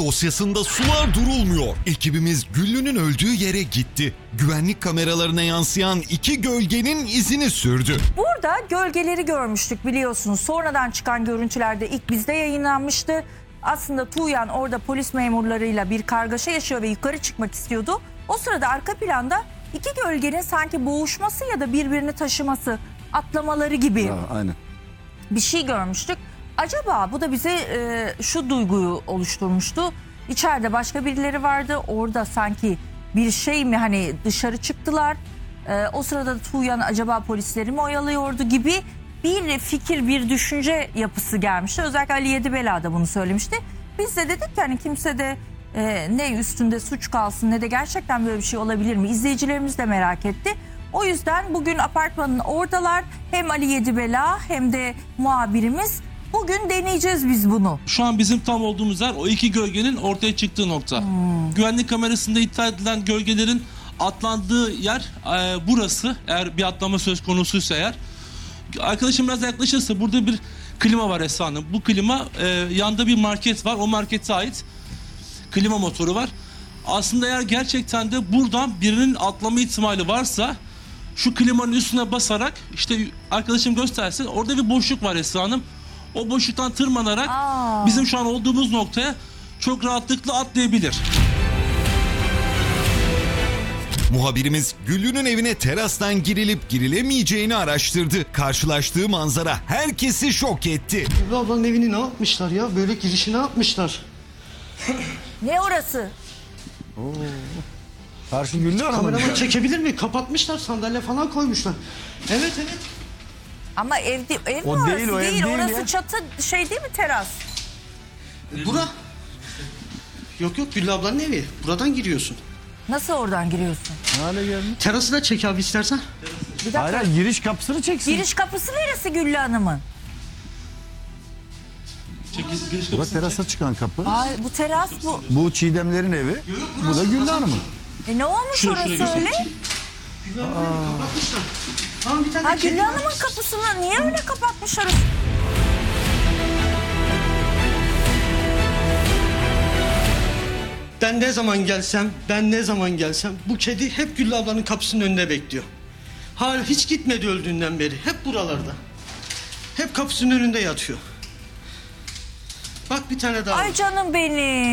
dosyasında sular durulmuyor. Ekibimiz Güllü'nün öldüğü yere gitti. Güvenlik kameralarına yansıyan iki gölgenin izini sürdü. Burada gölgeleri görmüştük biliyorsunuz. Sonradan çıkan görüntülerde ilk bizde yayınlanmıştı. Aslında Tuğyan orada polis memurlarıyla bir kargaşa yaşıyor ve yukarı çıkmak istiyordu. O sırada arka planda iki gölgenin sanki boğuşması ya da birbirini taşıması, atlamaları gibi Aynen. bir şey görmüştük. Acaba bu da bize şu duyguyu oluşturmuştu. İçeride başka birileri vardı. Orada sanki bir şey mi, hani dışarı çıktılar. O sırada Tuğyan acaba polisleri mi oyalıyordu gibi bir fikir, bir düşünce yapısı gelmişti. Özellikle Ali Yedibela da bunu söylemişti. Biz de dedik ki hani kimse de ne üstünde suç kalsın ne de gerçekten böyle bir şey olabilir mi? İzleyicilerimiz de merak etti. O yüzden bugün apartmanın oradalar. Hem Ali Yedibela hem de muhabirimiz. Bugün deneyeceğiz biz bunu. Şu an bizim tam olduğumuz yer o iki gölgenin ortaya çıktığı nokta. Güvenlik kamerasında iddia edilen gölgelerin atlandığı yer burası. Eğer bir atlama söz konusuysa eğer. Arkadaşım biraz yaklaşırsa burada bir klima var Esra Hanım. Bu klima yanda bir market var. O markete ait klima motoru var. Aslında eğer gerçekten de buradan birinin atlama ihtimali varsa şu klimanın üstüne basarak işte arkadaşım göstersin orada bir boşluk var Esra Hanım. O boşluktan tırmanarak bizim şu an olduğumuz noktaya çok rahatlıkla atlayabilir. Muhabirimiz Güllü'nün evine terastan girilip girilemeyeceğini araştırdı. Karşılaştığı manzara herkesi şok etti. Güllü ablanın evini ne yapmışlar ya? Böyle girişi ne yapmışlar? Ne orası? Karşı Güllü Hanım. Kameraman çekebilir mi? Kapatmışlar, sandalye falan koymuşlar. Evet. Ama ev mi O orası? değil, o ev değil Orası ya. çatı şey değil mi, teras? Bura. Yok Güllü ablanın evi. Buradan giriyorsun. Nasıl oradan giriyorsun? Ne hale geldi? Terası da çek abi istersen. Bir dakika. Hayır, giriş kapısını çeksin. Giriş kapısı neresi Güllü Hanım'ın? Burası terasa çıkan kapı. Ay, bu teras bu. Bu Çiğdemlerin evi. Bu da Güllü Hanım'ın. Ne olmuş orası öyle? Güllü ablanın kapatmışlar. Tamam bir tane Ha, kedi Güllü var. Hanım'ın kapısını niye öyle kapatmışlar? Ben ne zaman gelsem bu kedi hep Güllü ablanın kapısının önünde bekliyor. Hala hiç gitmedi öldüğünden beri. Hep buralarda. Hep kapısının önünde yatıyor. Bak bir tane daha. Ay canım benim.